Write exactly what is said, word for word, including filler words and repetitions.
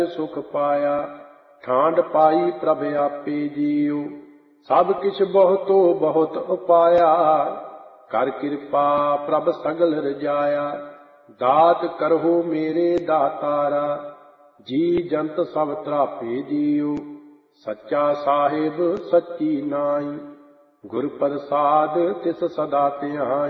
सुख पाया। ठांड पाई प्रभ आपे जियो, सब किछ बहुतो बहुत उपाया। कर कृपा प्रभ सगल रजाया, दात करहु मेरे दातारा। जी जंत सब त्रापे जियो, सच्चा साहिब सच्ची नाई। गुर प्रसाद तिस सदा तिहाई।